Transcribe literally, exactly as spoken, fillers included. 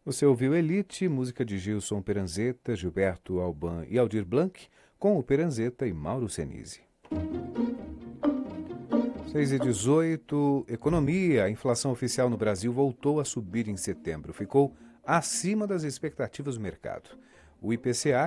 Você ouviu Elite, música de Gilson Peranzeta, Gilberto Alban e Aldir Blanc, com o Peranzeta e Mauro Senise. seis e dezoito, economia. A inflação oficial no Brasil voltou a subir em setembro. Ficou acima das expectativas do mercado. O I P C A,